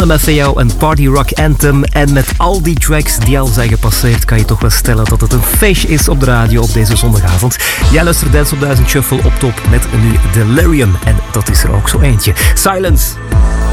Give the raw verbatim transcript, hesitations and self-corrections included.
Maffeo, een party rock anthem. En met al die tracks die al zijn gepasseerd, kan je toch wel stellen dat het een feestje is op de radio op deze zondagavond. Jij luistert Dance op duizend Shuffle op top met nu Delirium. En dat is er ook zo eentje. Silence.